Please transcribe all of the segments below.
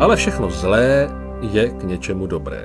Ale všechno zlé je k něčemu dobré.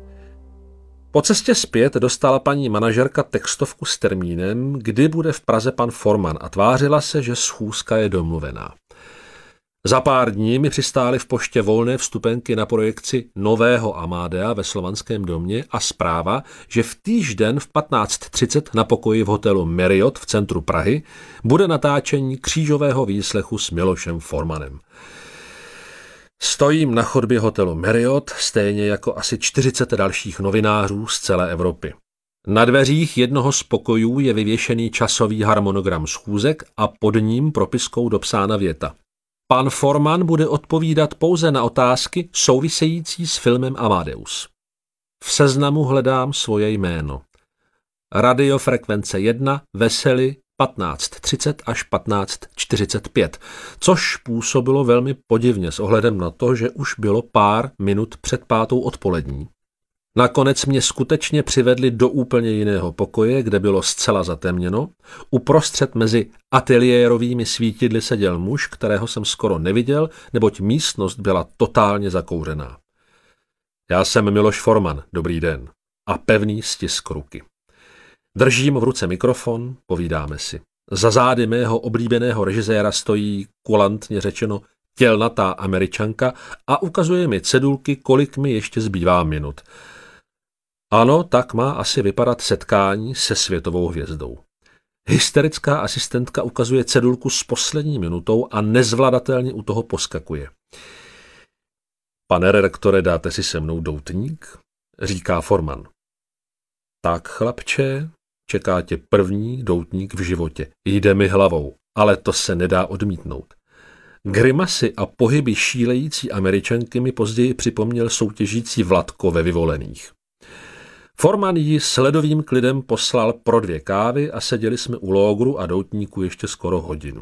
Po cestě zpět dostala paní manažerka textovku s termínem, kdy bude v Praze pan Forman a tvářila se, že schůzka je domluvená. Za pár dní mi přistály v poště volné vstupenky na projekci Nového Amadea ve Slovanském domě a zpráva, že v týž den v 15:30 na pokoji v hotelu Marriott v centru Prahy bude natáčení křížového výslechu s Milošem Formanem. Stojím na chodbě hotelu Marriott, stejně jako asi 40 dalších novinářů z celé Evropy. Na dveřích jednoho z pokojů je vyvěšený časový harmonogram schůzek a pod ním propiskou dopsána věta. Pan Forman bude odpovídat pouze na otázky související s filmem Amadeus. V seznamu hledám svoje jméno. Radiofrekvence 1, Vesely, 15:30 až 15:45, což působilo velmi podivně s ohledem na to, že už bylo pár minut před 5. odpolední. Nakonec mě skutečně přivedli do úplně jiného pokoje, kde bylo zcela zatemněno. Uprostřed mezi ateliérovými svítidly seděl muž, kterého jsem skoro neviděl, neboť místnost byla totálně zakouřená. Já jsem Miloš Forman, dobrý den. A pevný stisk ruky. Držím v ruce mikrofon, povídáme si. Za zády mého oblíbeného režiséra stojí, kulantně řečeno, tělnatá Američanka a ukazuje mi cedulky, kolik mi ještě zbývá minut. Ano, tak má asi vypadat setkání se světovou hvězdou. Hysterická asistentka ukazuje cedulku s poslední minutou a nezvladatelně u toho poskakuje. Pane redaktore, dáte si se mnou doutník? Říká Forman. Tak, chlapče, čeká tě první doutník v životě. Jde mi hlavou, ale to se nedá odmítnout. Grimasy a pohyby šílející Američanky mi později připomněl soutěžící Vladko ve Vyvolených. Forman ji s ledovým klidem poslal pro 2 kávy a seděli jsme u lógru a doutníku ještě skoro hodinu.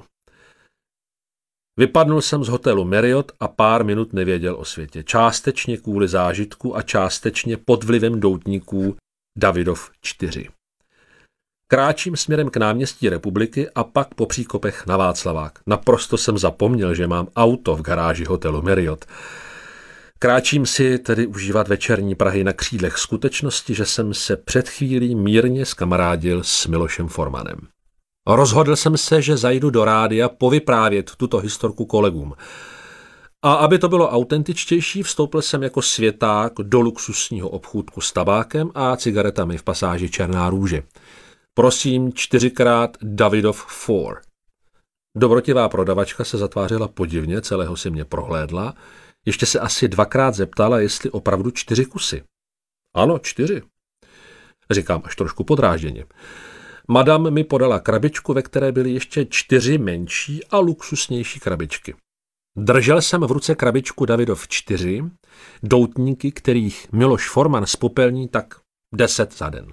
Vypadnul jsem z hotelu Marriott a pár minut nevěděl o světě. Částečně kvůli zážitku a částečně pod vlivem doutníků Davidov 4. Kráčím směrem k náměstí Republiky a pak po příkopech na Václavák. Naprosto jsem zapomněl, že mám auto v garáži hotelu Marriott. Kráčím si tedy užívat večerní Prahy na křídlech skutečnosti, že jsem se před chvílí mírně skamarádil s Milošem Formanem. Rozhodl jsem se, že zajdu do rádia povyprávět tuto historku kolegům. A aby to bylo autentičtější, vstoupil jsem jako světák do luxusního obchůdku s tabákem a cigaretami v pasáži Černá růže. Prosím 4x Davidov 4. Dobrotivá prodavačka se zatvářila podivně, celého si mě prohlédla. Ještě se asi 2krát zeptala, jestli opravdu 4 kusy. Ano, 4. Říkám až trošku podrážděně. Madam mi podala krabičku, ve které byly ještě 4 menší a luxusnější krabičky. Držel jsem v ruce krabičku Davidov 4, doutníky, kterých Miloš Forman spopelní tak 10 za den.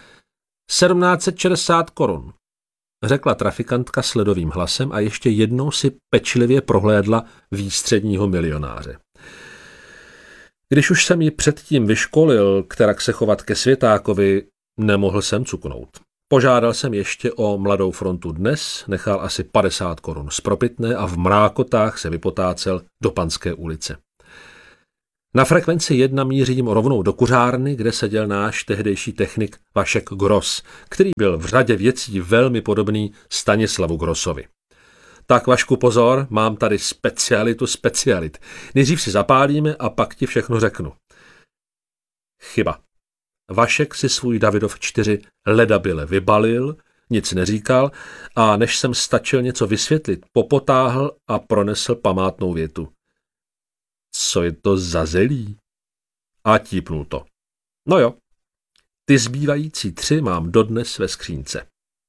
1760 korun, řekla trafikantka s ledovým hlasem a ještě jednou si pečlivě prohlédla výstředního milionáře. Když už jsem ji předtím vyškolil, kterak se chovat ke světákovi, nemohl jsem cuknout. Požádal jsem ještě o Mladou frontu dnes, nechal asi 50 korun spropitné a v mrákotách se vypotácel do Panské ulice. Na frekvenci 1 mířím rovnou do kuřárny, kde seděl náš tehdejší technik Vašek Gross, který byl v řadě věcí velmi podobný Stanislavu Grossovi. Tak Vašku pozor, mám tady specialit. Nejdřív si zapálíme a pak ti všechno řeknu. Chyba. Vašek si svůj Davidov 4 ledabyle vybalil, nic neříkal a než jsem stačil něco vysvětlit, popotáhl a pronesl památnou větu. Co je to za zelí? A típnul to. No jo, ty zbývající 3 mám dodnes ve skřínce.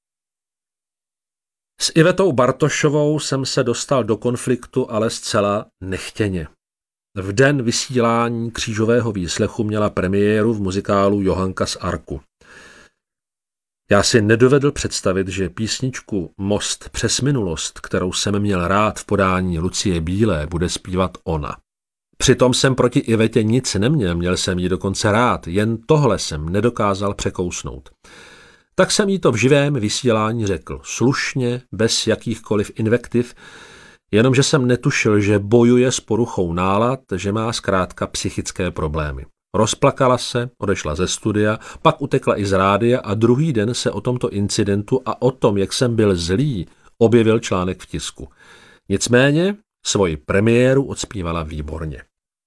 S Ivetou Bartošovou jsem se dostal do konfliktu, ale zcela nechtěně. V den vysílání křížového výslechu měla premiéru v muzikálu Johanka z Arku. Já si nedovedl představit, že písničku Most přes minulost, kterou jsem měl rád v podání Lucie Bílé, bude zpívat ona. Přitom jsem proti Ivetě nic neměl, měl jsem ji dokonce rád, jen tohle jsem nedokázal překousnout. Tak jsem jí to v živém vysílání řekl, slušně, bez jakýchkoliv invektiv, Jenomže jsem netušil, že bojuje s poruchou nálad, že má zkrátka psychické problémy. Rozplakala se, odešla ze studia, pak utekla i z rádia a druhý den se o tomto incidentu a o tom, jak jsem byl zlý, objevil článek v tisku. Nicméně svoji premiéru odspívala výborně.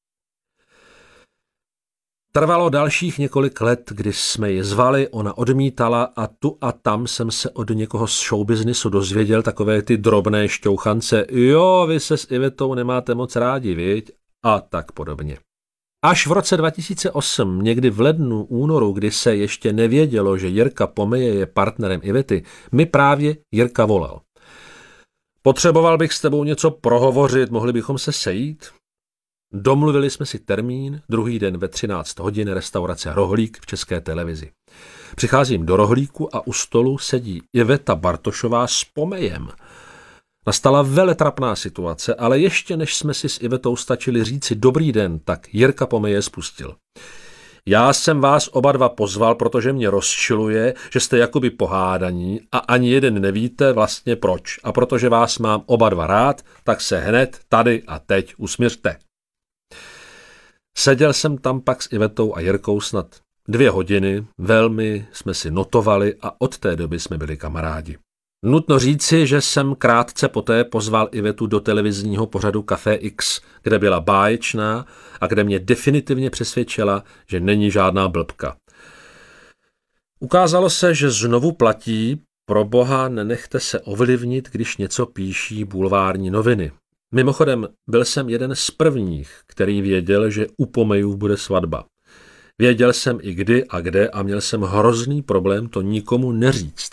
Trvalo dalších několik let, kdy jsme ji zvali, ona odmítala a tu a tam jsem se od někoho z showbiznisu dozvěděl takové ty drobné šťouchance. Jo, vy se s Ivetou nemáte moc rádi, viď? A tak podobně. Až v roce 2008, někdy v lednu, únoru, kdy se ještě nevědělo, že Jirka Pomeje je partnerem Ivety, mi právě Jirka volal. Potřeboval bych s tebou něco prohovořit, mohli bychom se sejít? Domluvili jsme si termín, druhý den ve 13 hodin restaurace Rohlík v České televizi. Přicházím do Rohlíku a u stolu sedí Iveta Bartošová s Pomejem. Nastala veletrapná situace, ale ještě než jsme si s Ivetou stačili říci dobrý den, tak Jirka Pomeje spustil. Já jsem vás oba dva pozval, protože mě rozčiluje, že jste jakoby pohádaní a ani jeden nevíte vlastně proč. A protože vás mám oba dva rád, tak se hned tady a teď usmiřte. Seděl jsem tam pak s Ivetou a Jirkou snad 2 hodiny, velmi jsme si notovali a od té doby jsme byli kamarádi. Nutno říci, že jsem krátce poté pozval Ivetu do televizního pořadu Café X, kde byla báječná a kde mě definitivně přesvědčila, že není žádná blbka. Ukázalo se, že znovu platí, pro boha nenechte se ovlivnit, když něco píší bulvární noviny. Mimochodem, byl jsem jeden z prvních, který věděl, že u Pomejů bude svatba. Věděl jsem i kdy a kde a měl jsem hrozný problém to nikomu neříct.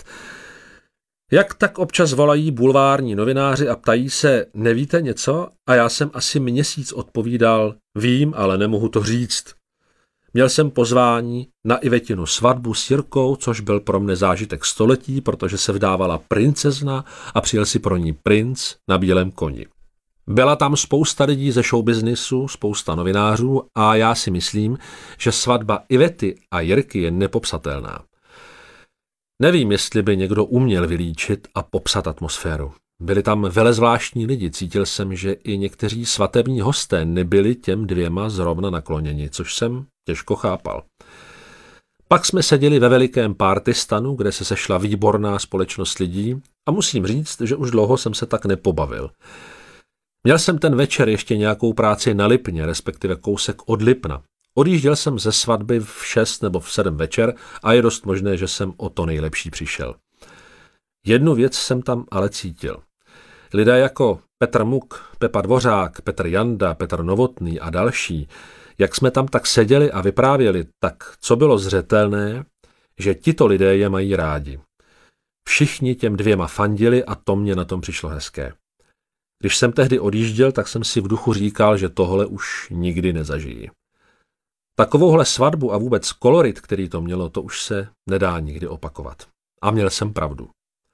Jak tak občas volají bulvární novináři a ptají se, nevíte něco? A já jsem asi měsíc odpovídal, vím, ale nemohu to říct. Měl jsem pozvání na Ivetinu svatbu s Jirkou, což byl pro mne zážitek století, protože se vdávala princezna a přijel si pro ní princ na bílém koni. Byla tam spousta lidí ze showbiznisu, spousta novinářů a já si myslím, že svatba Ivety a Jirky je nepopsatelná. Nevím, jestli by někdo uměl vylíčit a popsat atmosféru. Byli tam velezvláštní lidi, cítil jsem, že i někteří svatební hosté nebyli těm 2 zrovna nakloněni, což jsem těžko chápal. Pak jsme seděli ve velikém partystanu, kde se sešla výborná společnost lidí a musím říct, že už dlouho jsem se tak nepobavil. Měl jsem ten večer ještě nějakou práci na Lipně, respektive kousek od Lipna. Odjížděl jsem ze svatby v 6 nebo v 7 večer a je dost možné, že jsem o to nejlepší přišel. Jednu věc jsem tam ale cítil. Lidé jako Petr Muk, Pepa Dvořák, Petr Janda, Petr Novotný a další, jak jsme tam tak seděli a vyprávěli, tak co bylo zřetelné, že tito lidé je mají rádi. Všichni těm 2 fandili a to mě na tom přišlo hezké. Když jsem tehdy odjížděl, tak jsem si v duchu říkal, že tohle už nikdy nezažiji. Takovouhle svatbu a vůbec kolorit, který to mělo, to už se nedá nikdy opakovat. A měl jsem pravdu.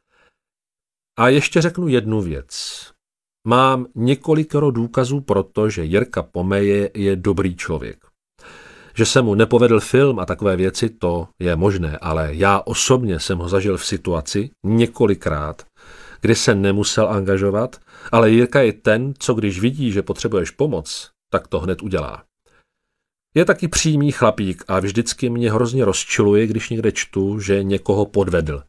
A ještě řeknu jednu věc. Mám několikero důkazů pro to, že Jirka Pomeje je dobrý člověk. Že se mu nepovedl film a takové věci, to je možné, ale já osobně jsem ho zažil v situaci několikrát, kdy se nemusel angažovat, ale Jirka je ten, co když vidí, že potřebuješ pomoc, tak to hned udělá. Je taky přímý chlapík a vždycky mě hrozně rozčiluje, když někde čtu, že někoho podvedl.